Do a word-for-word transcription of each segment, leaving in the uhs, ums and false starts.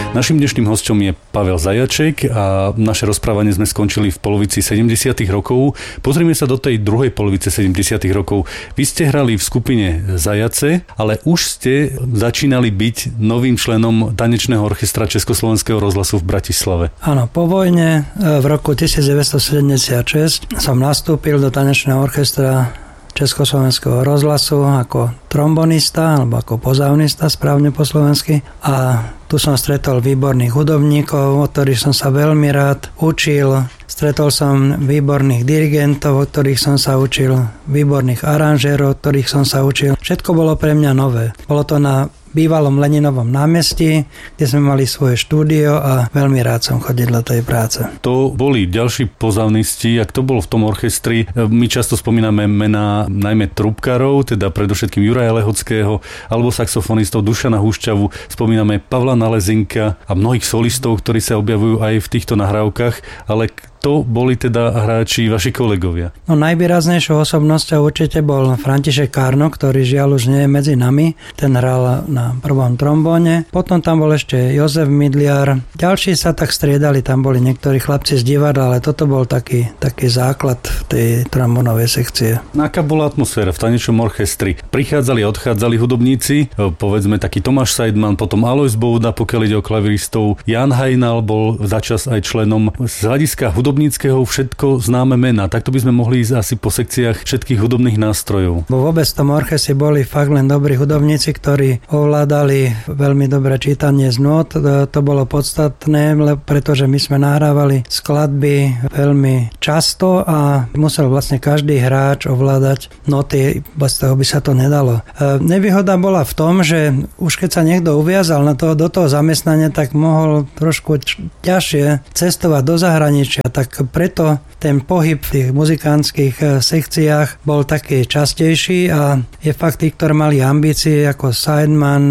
Naším dnešným hosťom je Pavel Zajaček a naše rozprávanie sme skončili v polovici sedemdesiatych rokov. Pozrieme sa do tej druhej polovice sedemdesiatych rokov. Vy ste hrali v skupine Zajace, ale už ste začínali byť novým členom tanečného orchestra Československého rozhlasu v Bratislave. Áno, po vojne v roku devätnásťsedemdesiatšesť som nastúpil do tanečného orchestra Československého rozhlasu ako trombonista alebo ako pozaunista, správne po slovensky. A tu som stretol výborných hudobníkov, od ktorých som sa veľmi rád učil. Stretol som výborných dirigentov, od ktorých som sa učil, výborných aranžérov, od ktorých som sa učil. Všetko bolo pre mňa nové. Bolo to na bývalom Leninovom námestí, kde sme mali svoje štúdio a veľmi rád som chodil do tej práce. To boli ďalší pozaunisti, ak to bolo v tom orchestri. My často spomíname mená najmä trúbkarov, teda predovšetkým Juraja Lehockého, alebo saxofonistov Dušana Hušťavu, spomíname Pavla Nalezinka a mnohých solistov, ktorí sa objavujú aj v týchto nahrávkach, ale to boli teda hráči vaši kolegovia. No najvýraznejšou osobnosťou určite bol František Kárno, ktorý žiaľ už nie je medzi nami. Ten hral na prvom trombóne. Potom tam bol ešte Jozef Midliar. Ďalší sa tak striedali, tam boli niektorí chlapci z divadla, ale toto bol taký, taký základ tej trombónovej sekcie. Aká bola atmosféra v tanečnom orchestri? Prichádzali a odchádzali hudobníci, povedzme taký Tomáš Seidman, potom Alojz Bouda, pokiaľ ide o klaviristov. Jan Hajnal bol začas aj členom. Z hľadiska hudobníckeho všetko známe mená. Takto by sme mohli ísť asi po sekciách všetkých hudobných nástrojov. Bo vôbec v tom orchestri boli fakt len dobrí hudobníci, ktorí ovládali veľmi dobré čítanie z nôt. To bolo podstatné, pretože my sme nahrávali skladby veľmi často a musel vlastne každý hráč ovládať noty, bez toho by sa to nedalo. Nevýhoda bola v tom, že už keď sa niekto uviazal na to, do toho zamestnania, tak mohol trošku ťažšie cestovať do zahraničia. Tak preto ten pohyb v tých muzikantských sekciách bol taký častejší a je fakt tí, ktorí mali ambície ako Seidman,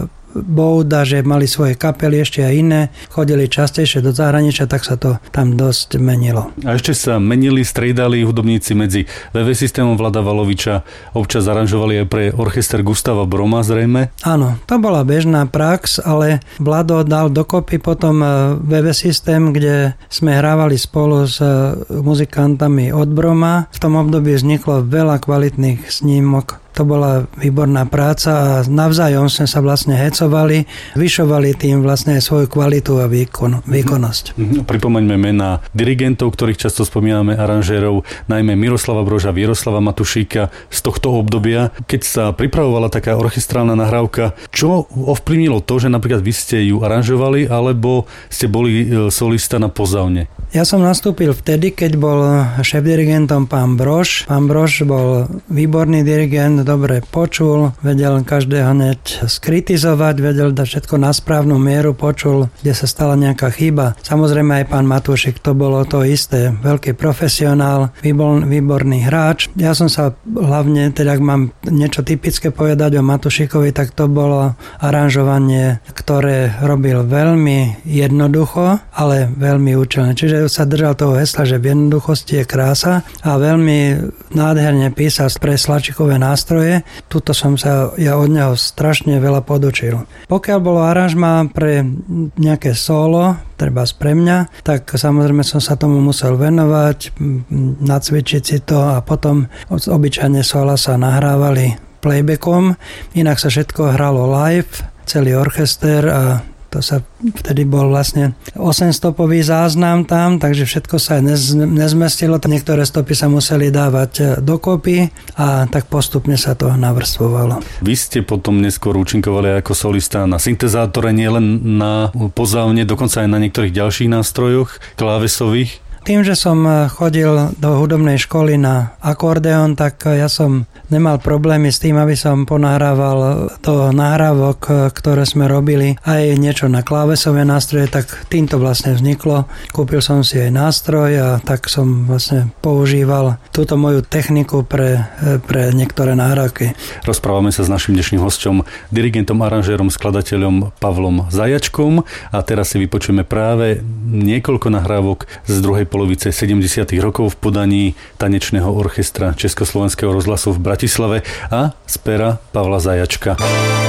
Bouda, že mali svoje kapely, ešte aj iné, chodili častejšie do zahraničia, tak sa to tam dosť menilo. A ešte sa menili, striedali hudobníci medzi vé vé systémom Vlada Valoviča, občas aranžovali aj pre orchester Gustava Broma zrejme? Áno, to bola bežná prax, ale Vlado dal dokopy potom vé vé systém, kde sme hrávali spolu s muzikantami od Broma. V tom období vzniklo veľa kvalitných snímok. To bola výborná práca a navzájom sme sa vlastne hecovali, zvyšovali tým vlastne svoju kvalitu a výkon, výkonnosť. Mm-hmm. Pripomeňme mená dirigentov, ktorých často spomíname, aranžérov, najmä Miroslava Broža, Vieroslava Matušíka z tohto obdobia. Keď sa pripravovala taká orchestrálna nahrávka, čo ovplyvnilo to, že napríklad vy ste ju aranžovali, alebo ste boli solista na pozaune? Ja som nastúpil vtedy, keď bol šéf-dirigentom pán Brož. Pán Brož bol výborný dirigent, dobre počul, vedel každého hneď skritizovať, vedel dať všetko na správnu mieru, počul, kde sa stala nejaká chyba. Samozrejme aj pán Matúšik, to bolo to isté. Veľký profesionál, výbor, výborný hráč. Ja som sa hlavne, teda ak mám niečo typické povedať o Matúšikovi, tak to bolo aranžovanie, ktoré robil veľmi jednoducho, ale veľmi účelné. Čiže sa držal toho hesla, že v jednoduchosti je krása a veľmi nádherne písal pre slačikové nástroje. Tuto som sa ja od neho strašne veľa podučil. Pokiaľ bolo aranžma pre nejaké solo, treba pre mňa, tak samozrejme som sa tomu musel venovať, nacvičiť si to a potom obyčajne sola sa nahrávali playbackom, inak sa všetko hralo live, celý orchester a to sa vtedy bol vlastne osemstopový záznam tam, takže všetko sa nez, nezmestilo. Niektoré stopy sa museli dávať dokopy a tak postupne sa to navrstvovalo. Vy ste potom neskôr účinkovali ako solista na syntezátore, nielen na pozaune, dokonca aj na niektorých ďalších nástrojoch klávesových. Tým, že som chodil do hudobnej školy na akordeón, tak ja som nemal problémy s tým, aby som ponahrával do nahrávok, ktoré sme robili, aj niečo na klávesové nástroje, tak týmto vlastne vzniklo. Kúpil som si aj nástroj a tak som vlastne používal túto moju techniku pre, pre niektoré nahrávky. Rozprávame sa s našim dnešným hosťom, dirigentom, aranžérom, skladateľom Pavlom Zajačkom a teraz si vypočujeme práve niekoľko nahrávok z druhej polovice sedemdesiatych rokov v podaní tanečného orchestra Československého rozhlasu v Bratislave a z pera Pavla Zajačka.